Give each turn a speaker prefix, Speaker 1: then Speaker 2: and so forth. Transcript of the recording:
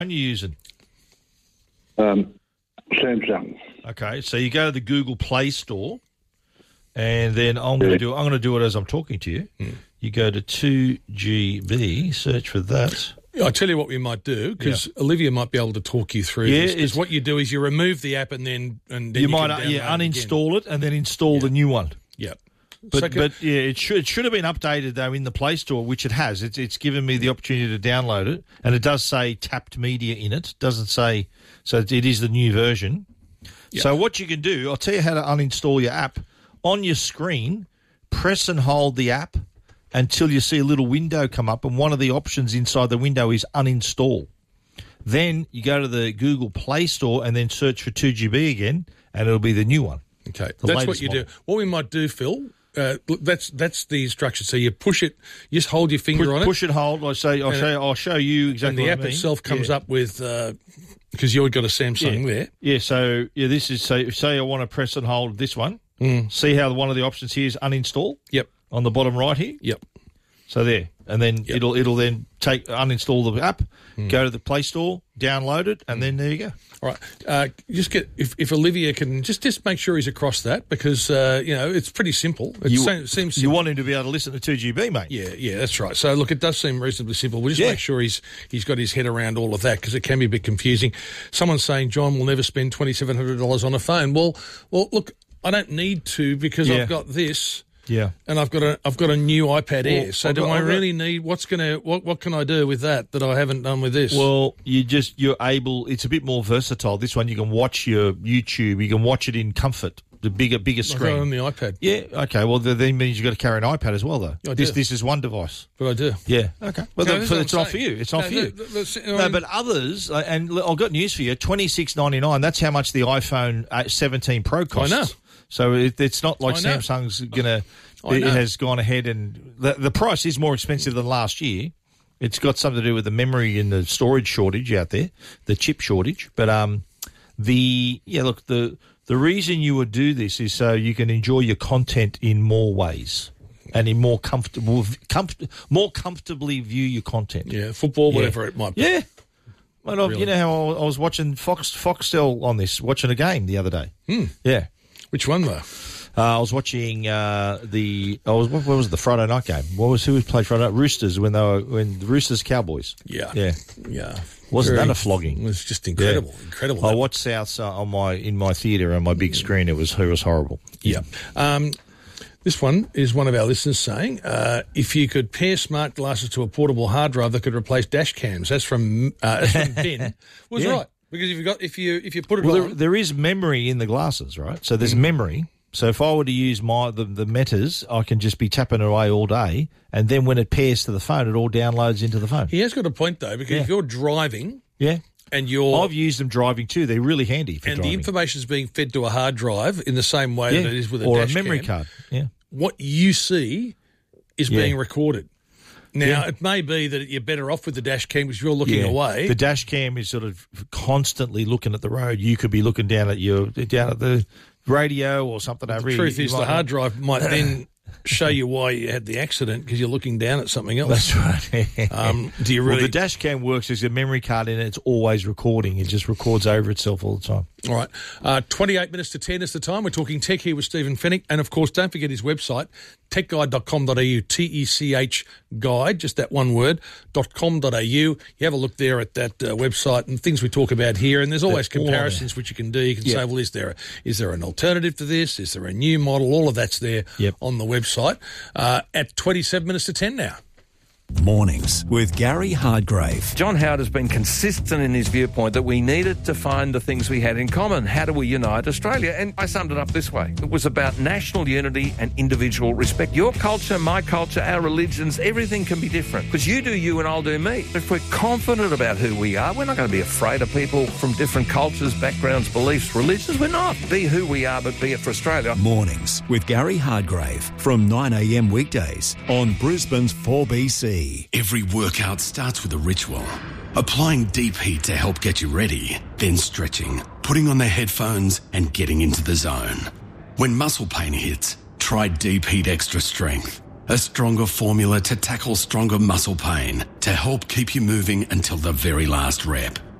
Speaker 1: are you using?
Speaker 2: Samsung.
Speaker 1: Okay, so you go to the Google Play Store, and then I'm going to do it as I'm talking to you. You go to 2GB, search for that.
Speaker 3: I'll tell you what we might do, because Olivia might be able to talk you through this. Because what you do is you remove the app and then
Speaker 1: you might uninstall it and then install the new one.
Speaker 3: Yeah.
Speaker 1: But it should have been updated though in the Play Store, which it has. It's given me the opportunity to download it, and it does say Tapped Media in it. It doesn't say, so it is the new version. Yep. So what you can do, I'll tell you how to uninstall your app. On your screen, press and hold the app until you see a little window come up, and one of the options inside the window is uninstall. Then you go to the Google Play Store and then search for 2GB again, and it'll be the new one.
Speaker 3: Okay, that's what you do. What we might do, Phil, that's the instruction. So you push it, you just hold your finger on it.
Speaker 1: Push it, hold. I'll show you exactly.
Speaker 3: And the app itself comes up with, because you've got a Samsung there.
Speaker 1: Yeah. So this is say I want to press and hold this one. See how one of the options here is uninstall.
Speaker 3: Yep. On
Speaker 1: the bottom right here.
Speaker 3: Yep.
Speaker 1: So there, and then it'll then uninstall the app, go to the Play Store, download it, and then there you go.
Speaker 3: All right. Just get if Olivia can just make sure he's across that, because it's pretty simple. Seems simple.
Speaker 1: You want him to be able to listen to 2GB, mate.
Speaker 3: Yeah, that's right. So look, it does seem reasonably simple. We'll just make sure he's got his head around all of that, because it can be a bit confusing. Someone's saying John will never spend $2,700 on a phone. Well, look, I don't need to, because I've got this.
Speaker 1: Yeah,
Speaker 3: and I've got a new iPad Air. So do I really need? What can I do with that I haven't done with this?
Speaker 1: Well, you're able. It's a bit more versatile. This one you can watch your YouTube. You can watch it in comfort. The bigger screen
Speaker 3: on the iPad.
Speaker 1: Yeah. Okay. Well, that means you've got to carry an iPad as well, though. This is one device.
Speaker 3: But I do.
Speaker 1: Yeah. Okay. Well, it's not for you. It's not for you. No, but others, and I've got news for you. $26.99. That's how much the iPhone 17 Pro costs.
Speaker 3: I know.
Speaker 1: So it's not like Samsung's it has gone ahead, and the price is more expensive than last year. It's got something to do with the memory and the storage shortage out there, the chip shortage. But the reason you would do this is so you can enjoy your content in more ways and in more comfortably view your content.
Speaker 3: Yeah, football, whatever it might be.
Speaker 1: Yeah. Well, really? You know how I was watching Foxtel on this, watching a game the other day. Yeah.
Speaker 3: Which one though?
Speaker 1: I was watching what was the Friday night game? Who played Friday night? Roosters when the Roosters Cowboys.
Speaker 3: Yeah.
Speaker 1: Wasn't that a flogging?
Speaker 3: It was just incredible.
Speaker 1: Yeah.
Speaker 3: Incredible.
Speaker 1: I watched Souths in my theatre on my big screen. It was horrible.
Speaker 3: Yeah. This one is one of our listeners saying, if you could pair smart glasses to a portable hard drive that could replace dash cams. That's from Ben. Was right. Because if you put it on,
Speaker 1: there is memory in the glasses, right? So there's memory. So if I were to use the Metas, I can just be tapping away all day, and then when it pairs to the phone, it all downloads into the phone.
Speaker 3: He has got a point though, because if you're driving, and
Speaker 1: I've used them driving too. They're really handy for driving.
Speaker 3: And the information is being fed to a hard drive in the same way that it is with a
Speaker 1: or
Speaker 3: dash
Speaker 1: a memory
Speaker 3: cam.
Speaker 1: card. Yeah,
Speaker 3: what you see is being recorded. Now, it may be that you're better off with the dash cam because you're looking away.
Speaker 1: The dash cam is sort of constantly looking at the road. You could be looking down at the radio or something over here.
Speaker 3: The truth is the hard drive might then show you why you had the accident because you're looking down at something else.
Speaker 1: That's right.
Speaker 3: Do you really?
Speaker 1: Well, the dash cam works as a memory card in it. It's always recording. It just records over itself all the time.
Speaker 3: All right. 28 minutes to 10 is the time. We're talking tech here with Stephen Fennick. And, of course, don't forget his website, techguide.com.au, TECH guide, just that one word, .com.au. You have a look there at that website and things we talk about here. And there's always comparisons which you can do. You can say, well, is there an alternative to this? Is there a new model? All of that's there on the website. At 27 minutes to 10 now.
Speaker 4: Mornings with Gary Hardgrave.
Speaker 5: John Howard has been consistent in his viewpoint that we needed to find the things we had in common. How do we unite Australia? And I summed it up this way. It was about national unity and individual respect. Your culture, my culture, our religions, everything can be different. Because you do you and I'll do me. If we're confident about who we are, we're not going to be afraid of people from different cultures, backgrounds, beliefs, religions. We're not. Be who we are, but be it for Australia.
Speaker 4: Mornings with Gary Hardgrave from 9 a.m. weekdays on Brisbane's 4BC.
Speaker 6: Every workout starts with a ritual. Applying deep heat to help get you ready, then stretching, putting on the headphones and getting into the zone. When muscle pain hits, try Deep Heat Extra Strength. A stronger formula to tackle stronger muscle pain to help keep you moving until the very last rep.